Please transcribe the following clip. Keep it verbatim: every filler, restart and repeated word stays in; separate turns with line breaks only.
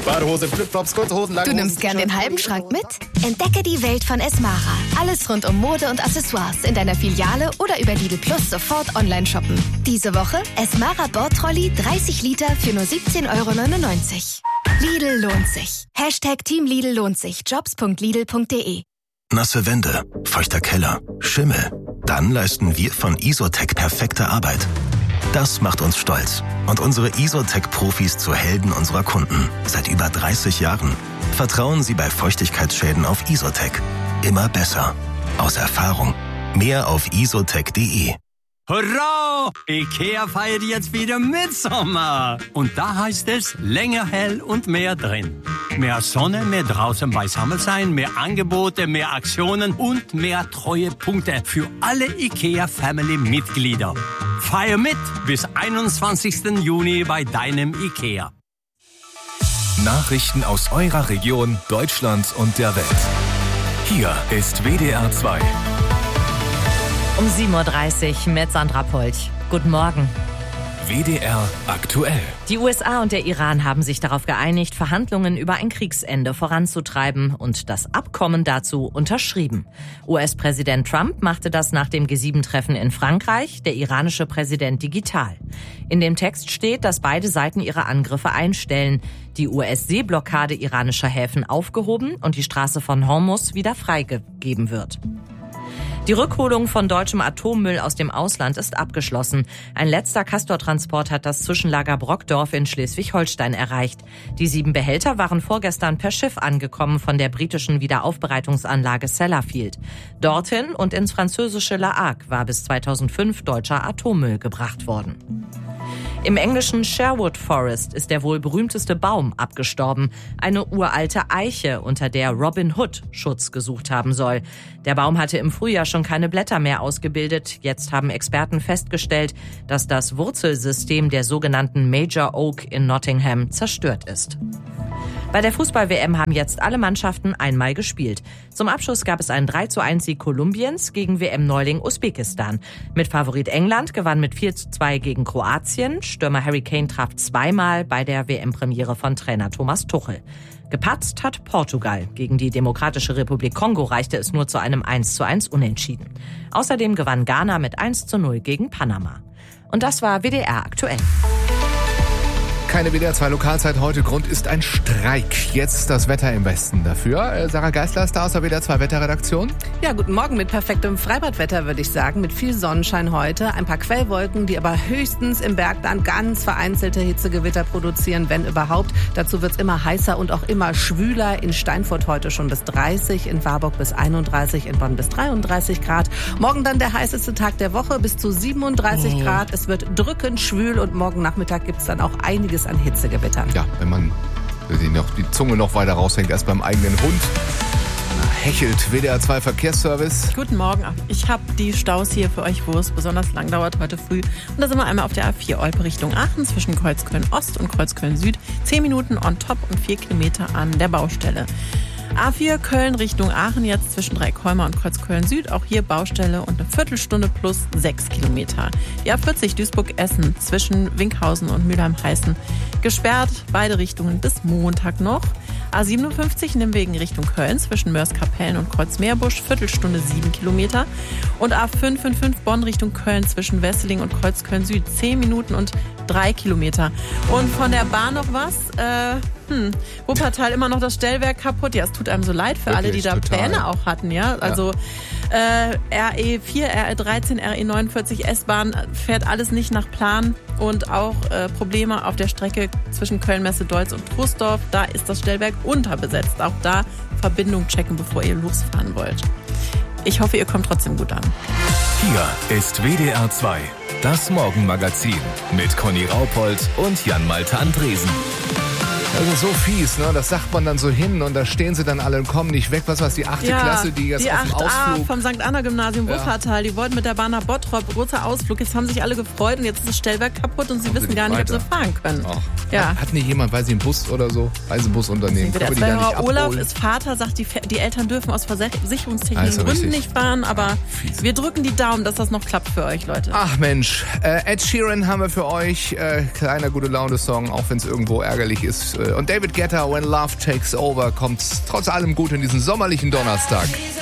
Badehose, Flipflops, kurze Hosen, lange
Du
Hosen.
nimmst gern den halben Schrank mit? Entdecke die Welt von Esmara. Alles rund um Mode und Accessoires in deiner Filiale oder über Lidl Plus sofort online shoppen. Diese Woche Esmara Bordtrolley dreißig Liter für nur siebzehn Euro neunundneunzig. Lidl lohnt sich. Hashtag Team Lidl lohnt sich. Jobs punkt lidl punkt de.
Nasse Wände, feuchter Keller, Schimmel. Dann leisten wir von Isotec perfekte Arbeit. Das macht uns stolz und unsere Isotec-Profis zu Helden unserer Kunden. Seit über dreißig Jahren. Vertrauen Sie bei Feuchtigkeitsschäden auf Isotec. Immer besser. Aus Erfahrung. Mehr auf isotec punkt de.
Hurra! IKEA feiert jetzt wieder Mitsommer. Und da heißt es länger hell und mehr drin. Mehr Sonne, mehr draußen beisammen sein, mehr Angebote, mehr Aktionen und mehr Treuepunkte für alle IKEA-Family-Mitglieder. Feier mit bis einundzwanzigsten Juni bei deinem IKEA.
Nachrichten aus eurer Region, Deutschland und der Welt. Hier ist W D R zwei.
Um sieben Uhr dreißig mit Sandra Polch. Guten Morgen.
W D R aktuell.
Die U S A und der Iran haben sich darauf geeinigt, Verhandlungen über ein Kriegsende voranzutreiben und das Abkommen dazu unterschrieben. U S-Präsident Trump machte das nach dem G sieben Treffen in Frankreich, der iranische Präsident digital. In dem Text steht, dass beide Seiten ihre Angriffe einstellen, die U S-Seeblockade iranischer Häfen aufgehoben und die Straße von Hormuz wieder freigegeben wird. Die Rückholung von deutschem Atommüll aus dem Ausland ist abgeschlossen. Ein letzter Castor-Transport hat das Zwischenlager Brockdorf in Schleswig-Holstein erreicht. Die sieben Behälter waren vorgestern per Schiff angekommen von der britischen Wiederaufbereitungsanlage Sellafield. Dorthin und ins französische La Hague war bis zweitausendfünf deutscher Atommüll gebracht worden. Im englischen Sherwood Forest ist der wohl berühmteste Baum abgestorben. Eine uralte Eiche, unter der Robin Hood Schutz gesucht haben soll. Der Baum hatte im Frühjahr schon keine Blätter mehr ausgebildet. Jetzt haben Experten festgestellt, dass das Wurzelsystem der sogenannten Major Oak in Nottingham zerstört ist. Bei der Fußball-W M haben jetzt alle Mannschaften einmal gespielt. Zum Abschluss gab es einen drei zu eins Sieg Kolumbiens gegen W M-Neuling Usbekistan. Mit Favorit England gewann mit vier zu zwei gegen Kroatien. Stürmer Harry Kane traf zweimal bei der W M-Premiere von Trainer Thomas Tuchel. Gepatzt hat Portugal. Gegen die Demokratische Republik Kongo reichte es nur zu einem eins zu eins Unentschieden. Außerdem gewann Ghana mit eins zu null gegen Panama. Und das war W D R aktuell.
Keine W D R zwei Lokalzeit heute. Grund ist ein Streik. Jetzt das Wetter im Westen dafür. Äh, Sarah Geisler ist da aus der W D R zwei Wetterredaktion.
Ja, guten Morgen mit perfektem Freibadwetter, würde ich sagen. Mit viel Sonnenschein heute. Ein paar Quellwolken, die aber höchstens im Bergland ganz vereinzelte Hitzegewitter produzieren, wenn überhaupt. Dazu wird's immer heißer und auch immer schwüler. In Steinfurt heute schon bis dreißig, in Warburg bis einunddreißig, in Bonn bis dreiunddreißig Grad. Morgen dann der heißeste Tag der Woche, bis zu siebenunddreißig oh. Grad. Es wird drückend schwül und morgen Nachmittag gibt's dann auch einiges an Hitzegewittern.
Ja, wenn man die, noch, die Zunge noch weiter raushängt als beim eigenen Hund. Hechelt. W D R zwei Verkehrsservice.
Guten Morgen. Ich habe die Staus hier für euch, wo es besonders lang dauert heute früh. Und da sind wir einmal auf der A vier Olpe Richtung Aachen zwischen Kreuzköln Ost und Kreuzköln Süd. Zehn Minuten on top und vier Kilometer an der Baustelle. A vier Köln Richtung Aachen jetzt zwischen Dreikolmer und Kreuzköln Süd. Auch hier Baustelle und eine Viertelstunde plus sechs Kilometer. Die A vierzig Duisburg-Essen zwischen Winkhausen und Mülheim-Heißen gesperrt. Beide Richtungen bis Montag noch. A siebenundfünfzig Nimwegen Richtung Köln zwischen Mörs-Kapellen und Kreuzmeerbusch. Viertelstunde sieben Kilometer. Und A fünf fünf fünf Bonn Richtung Köln zwischen Wesseling und Kreuzköln Süd. zehn Minuten und drei Kilometer. Und von der Bahn noch was? Äh, hm, Wuppertal immer noch das Stellwerk kaputt. Ja, es tut einem so leid für Wirklich, alle, die da total. Pläne auch hatten. Ja, also ja. Äh, R E vier, R E dreizehn, R E neunundvierzig S-Bahn fährt alles nicht nach Plan. Und auch äh, Probleme auf der Strecke zwischen Köln-Messe-Deutz und Trusdorf. Da ist das Stellwerk unterbesetzt. Auch da Verbindung checken, bevor ihr losfahren wollt. Ich hoffe, ihr kommt trotzdem gut an.
Hier ist W D R zwei, das Morgenmagazin mit Conny Raupold und Jan-Malte Andresen.
Das ist so fies, ne? Das sagt man dann so hin und da stehen sie dann alle und kommen nicht weg. Was war es, die achte
ja,
Klasse, die jetzt
die
auf dem
acht a
Ausflug...
vom Sankt Anna Gymnasium
ja.
Wuppertal, die wollten mit der Bahn nach Bottrop, großer Ausflug. Jetzt haben sich alle gefreut und jetzt ist das Stellwerk kaputt und sie
Kommen
wissen
sie
gar nicht,
weiter.
ob sie fahren können.
Ach.
Ja.
Hat, hat nicht jemand, weiß ich, einen Bus oder so, Reisebusunternehmen,
Der
können wir die gar nicht
Olaf
abholen?
ist Vater, sagt, die, die Eltern dürfen aus versicherungstechnischen
Also
Gründen
richtig.
nicht fahren, aber
Fies.
wir drücken die Daumen, dass das noch klappt für euch, Leute.
Ach Mensch, äh, Ed Sheeran haben wir für euch. Äh, kleiner gute Laune-Song, auch wenn es irgendwo ärgerlich ist. Und David Guetta, When Love Takes Over, kommt trotz allem gut in diesen sommerlichen Donnerstag.